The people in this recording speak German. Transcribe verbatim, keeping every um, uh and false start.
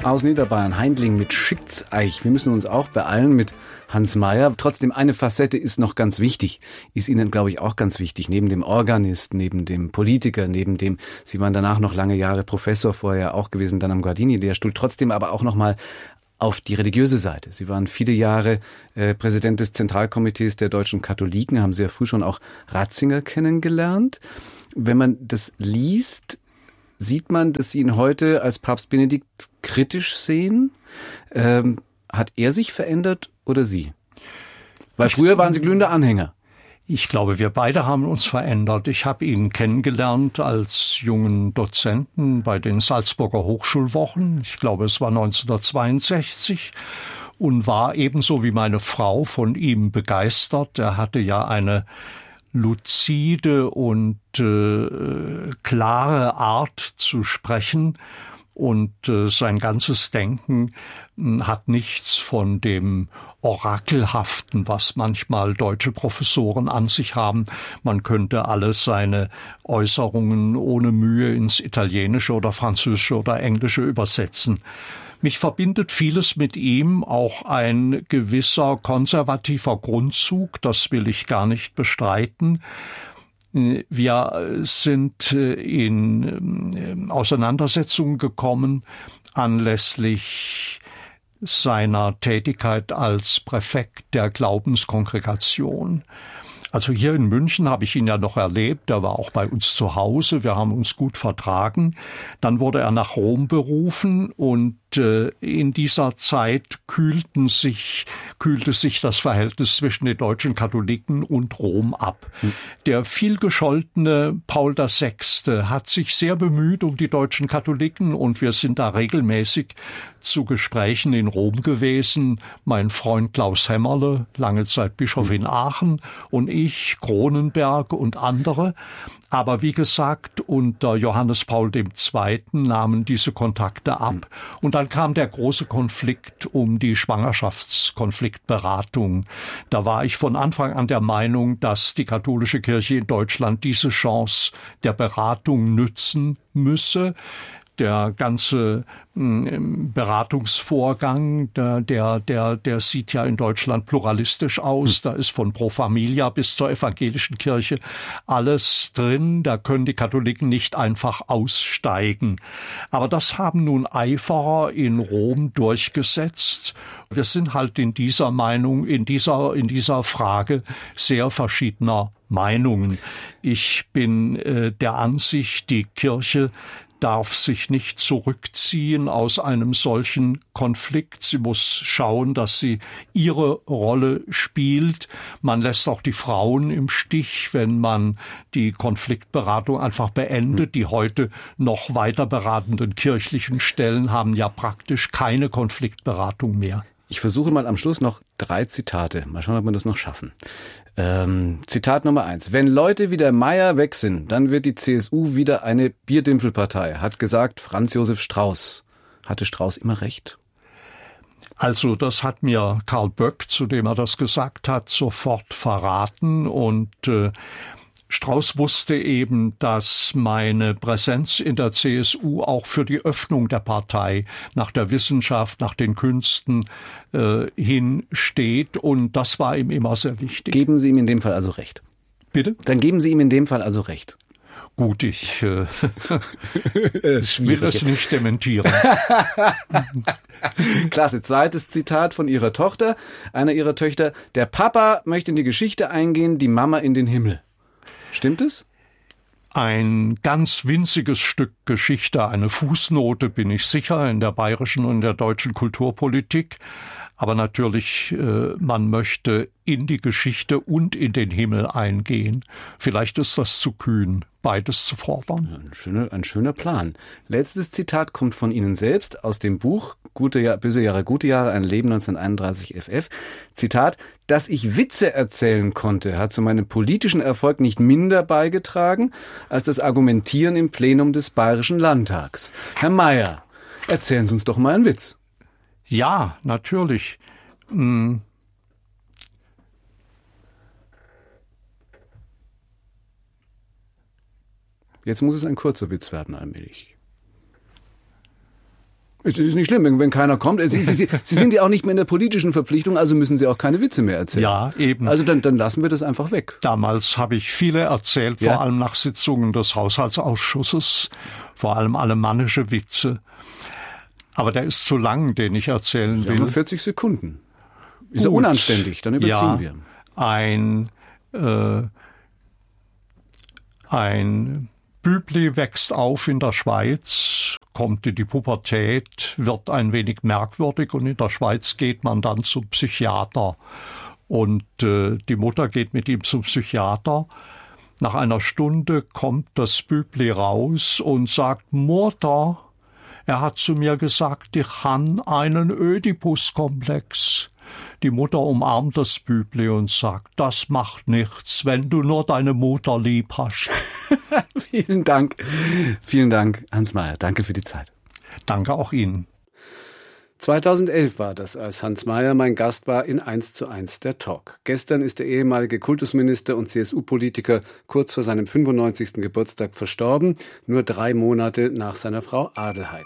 aus Niederbayern, Heindling mit Schickseich. Wir müssen uns auch beeilen mit Hans Mayer. Trotzdem, eine Facette ist noch ganz wichtig, ist Ihnen, glaube ich, auch ganz wichtig. Neben dem Organist, neben dem Politiker, neben dem, Sie waren danach noch lange Jahre Professor, vorher auch gewesen, dann am Guardini-Lehrstuhl, trotzdem aber auch noch mal auf die religiöse Seite. Sie waren viele Jahre äh, Präsident des Zentralkomitees der deutschen Katholiken, haben sehr früh schon auch Ratzinger kennengelernt. Wenn man das liest, sieht man, dass Sie ihn heute als Papst Benedikt kritisch sehen. Ähm, hat er sich verändert oder Sie? Weil früher waren Sie glühende Anhänger. Ich glaube, wir beide haben uns verändert. Ich habe ihn kennengelernt als jungen Dozenten bei den Salzburger Hochschulwochen. Ich glaube, es war neunzehnhundertzweiundsechzig und war ebenso wie meine Frau von ihm begeistert. Er hatte ja eine luzide und äh, klare Art zu sprechen und äh, sein ganzes Denken äh, hat nichts von dem Orakelhaften, was manchmal deutsche Professoren an sich haben. Man könnte alle seine Äußerungen ohne Mühe ins Italienische oder Französische oder Englische übersetzen. Mich verbindet vieles mit ihm, auch ein gewisser konservativer Grundzug, das will ich gar nicht bestreiten. Wir sind in Auseinandersetzungen gekommen anlässlich seiner Tätigkeit als Präfekt der Glaubenskongregation. Also hier in München habe ich ihn ja noch erlebt, er war auch bei uns zu Hause, wir haben uns gut vertragen. Dann wurde er nach Rom berufen und äh, in dieser Zeit kühlten sich, kühlte sich das Verhältnis zwischen den deutschen Katholiken und Rom ab. Hm. Der vielgescholtene Paul der Sechste hat sich sehr bemüht um die deutschen Katholiken und wir sind da regelmäßig zu Gesprächen in Rom gewesen. Mein Freund Klaus Hämmerle, lange Zeit Bischof in Aachen, und ich, Kronenberg und andere. Aber wie gesagt, unter Johannes Paul der Zweite nahmen diese Kontakte ab. Und dann kam der große Konflikt um die Schwangerschaftskonfliktberatung. Da war ich von Anfang an der Meinung, dass die katholische Kirche in Deutschland diese Chance der Beratung nützen müsse. Der ganze m, Beratungsvorgang, der, der, der, der sieht ja in Deutschland pluralistisch aus. Da ist von Pro Familia bis zur evangelischen Kirche alles drin. Da können die Katholiken nicht einfach aussteigen. Aber das haben nun Eiferer in Rom durchgesetzt. Wir sind halt in dieser Meinung, in dieser, in dieser Frage sehr verschiedener Meinungen. Ich bin äh, der Ansicht, die Kirche darf sich nicht zurückziehen aus einem solchen Konflikt. Sie muss schauen, dass sie ihre Rolle spielt. Man lässt auch die Frauen im Stich, wenn man die Konfliktberatung einfach beendet. Die heute noch weiter beratenden kirchlichen Stellen haben ja praktisch keine Konfliktberatung mehr. Ich versuche mal am Schluss noch drei Zitate. Mal schauen, ob wir das noch schaffen. Ähm, Zitat Nummer eins. Wenn Leute wie der Mayer weg sind, dann wird die C S U wieder eine Bierdimpfelpartei, hat gesagt Franz Josef Strauß. Hatte Strauß immer recht? Also das hat mir Karl Böck, zu dem er das gesagt hat, sofort verraten. Und äh, Strauß wusste eben, dass meine Präsenz in der C S U auch für die Öffnung der Partei nach der Wissenschaft, nach den Künsten äh, hin steht. Und das war ihm immer sehr wichtig. Geben Sie ihm in dem Fall also recht? Bitte? Dann geben Sie ihm in dem Fall also recht. Gut, ich äh, will es nicht dementieren. Klasse. Zweites Zitat von Ihrer Tochter, einer Ihrer Töchter. Der Papa möchte in die Geschichte eingehen, die Mama in den Himmel. Stimmt es? Ein ganz winziges Stück Geschichte, eine Fußnote, bin ich sicher, in der bayerischen und in der deutschen Kulturpolitik. Aber natürlich, äh, man möchte in die Geschichte und in den Himmel eingehen. Vielleicht ist das zu kühn, beides zu fordern. Ein schöner, ein schöner Plan. Letztes Zitat kommt von Ihnen selbst aus dem Buch Gute Jahr, Böse Jahre, Gute Jahre, ein Leben neunzehnhunderteinunddreißig F F. Zitat: Dass ich Witze erzählen konnte, hat zu meinem politischen Erfolg nicht minder beigetragen als das Argumentieren im Plenum des Bayerischen Landtags. Herr Mayer, erzählen Sie uns doch mal einen Witz. Ja, natürlich. Hm. Jetzt muss es ein kurzer Witz werden, allmählich. Es ist nicht schlimm, wenn, wenn keiner kommt. Sie, Sie, Sie, Sie sind ja auch nicht mehr in der politischen Verpflichtung, also müssen Sie auch keine Witze mehr erzählen. Ja, eben. Also dann, dann lassen wir das einfach weg. Damals habe ich viele erzählt, Ja. vor allem nach Sitzungen des Haushaltsausschusses, vor allem alemannische Witze. Aber der ist zu lang, den ich erzählen Sie will. haben nur vierzig Sekunden. Ist ja Gut. unanständig, dann überziehen ja, wir. Ein, äh, ein Bübli wächst auf in der Schweiz, kommt in die Pubertät, wird ein wenig merkwürdig und in der Schweiz geht man dann zum Psychiater. Und äh, die Mutter geht mit ihm zum Psychiater. Nach einer Stunde kommt das Bübli raus und sagt, Mutter, er hat zu mir gesagt, ich han einen Ödipus-Komplex. Die Mutter umarmt das Bübli und sagt, das macht nichts, wenn du nur deine Mutter lieb hast. Vielen Dank. Vielen Dank, Hans Mayer. Danke für die Zeit. Danke auch Ihnen. zweitausendelf war das, als Hans Mayer mein Gast war in eins zu eins der Talk. Gestern ist der ehemalige Kultusminister und C S U-Politiker kurz vor seinem fünfundneunzigsten Geburtstag verstorben, nur drei Monate nach seiner Frau Adelheid.